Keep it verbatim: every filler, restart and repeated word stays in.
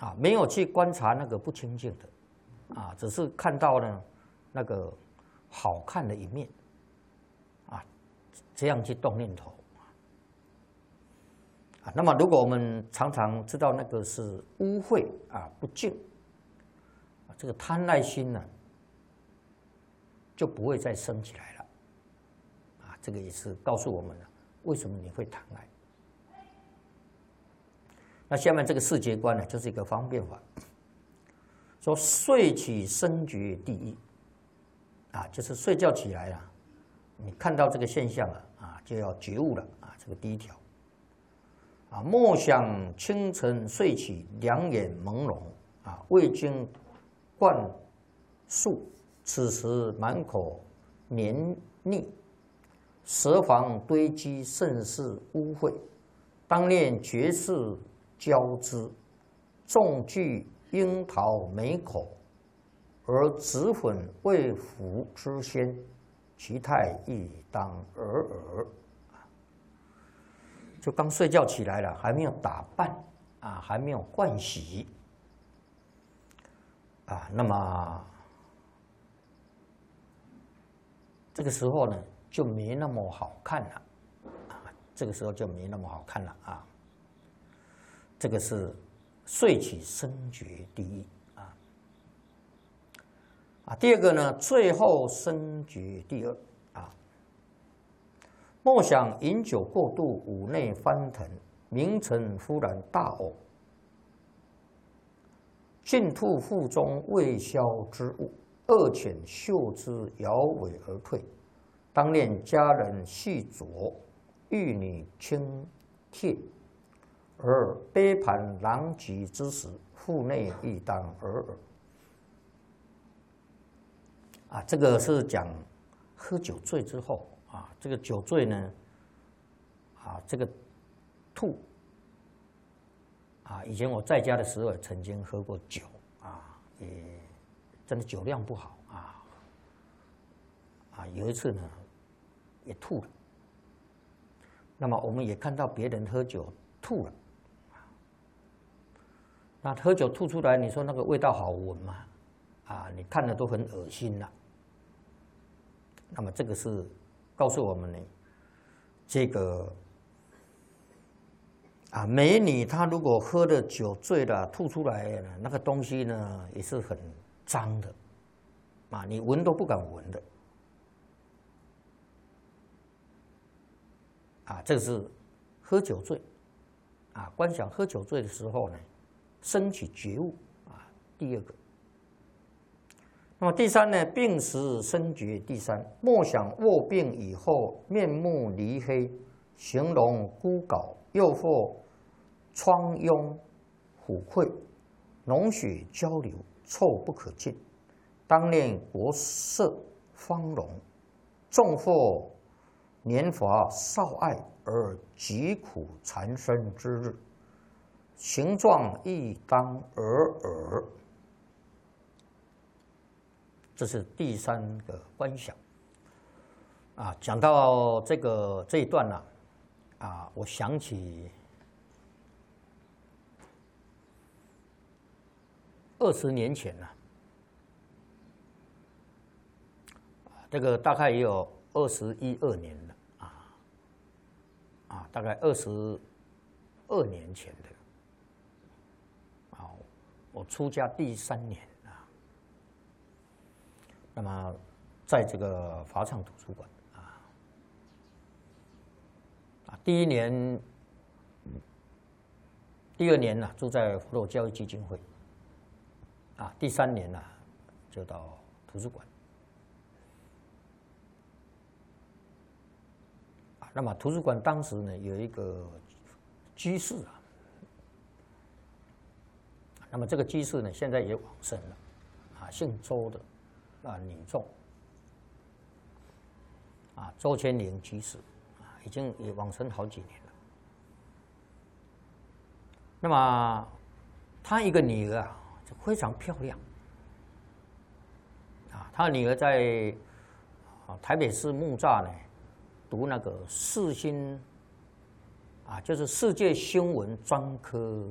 啊，没有去观察那个不清净的，啊，只是看到呢那个好看的一面，啊，这样去动念头，啊，那么如果我们常常知道那个是污秽啊不净，啊，这个贪爱心呢就不会再升起来了，啊，这个也是告诉我们了为什么你会贪爱。那下面这个四结观呢，就是一个方便法，说睡起生觉第一，啊，就是睡觉起来了，你看到这个现象了，啊，就要觉悟了，啊，这个第一条，啊，莫想清晨睡起，两眼朦胧，啊，未经灌漱，此时满口黏腻，舌房堆积甚是污秽，当念觉世交织，众具樱桃美口，而紫粉未服之先，其态亦当尔尔。就刚睡觉起来了，还没有打扮啊，还没有盥洗啊，那么这个时候呢，就没那么好看了啊，这个时候就没那么好看了啊。这个是睡起生觉第一啊，啊，第二个呢，最后生觉第二啊。莫想饮酒过度，五内翻腾，名尘忽然大呕，尽吐腹中未消之物，恶犬嗅之，摇尾而退。当念家人细酌，玉女轻帖。而杯盘狼藉之时，腹内亦当尔尔。啊，这个是讲喝酒醉之后啊，这个酒醉呢，啊，这个吐啊，以前我在家的时候曾经喝过酒啊，也真的酒量不好啊，啊，有一次呢也吐了。那么我们也看到别人喝酒吐了。那喝酒吐出来，你说那个味道好闻吗？啊，你看了都很恶心了。那么这个是告诉我们呢，这个啊美女她如果喝了酒醉了吐出来那个东西呢，也是很脏的，啊，你闻都不敢闻的。啊，这个是喝酒醉，啊，观想喝酒醉的时候呢。升起觉悟啊，第二个。那么第三呢，病时生觉第三，莫想卧病以后面目离黑，形容孤槁，又或疮痈虎溃，脓血交流，臭不可进。当念国色芳容，纵或年华少爱，而疾苦缠身之日。形状亦当尔尔，这是第三个观想。啊，讲到这个这一段呢、啊，啊，我想起二十年前呢、啊，这个大概也有二十一二年了啊，啊，大概二十二年前的。我出家第三年啊，那么在这个法场图书馆啊，啊，第一年、第二年呢、啊、住在佛陀教育基金会，啊，第三年呢、啊、就到图书馆，啊，那么图书馆当时呢有一个居士啊。那么这个居士呢，现在也往生了，啊，姓周的，啊，女众，啊，周千灵居士，啊，已经也往生好几年了。那么他一个女儿啊，非常漂亮，啊，他的女儿在啊台北市木栅呢读那个世新，啊，就是世界新闻专科。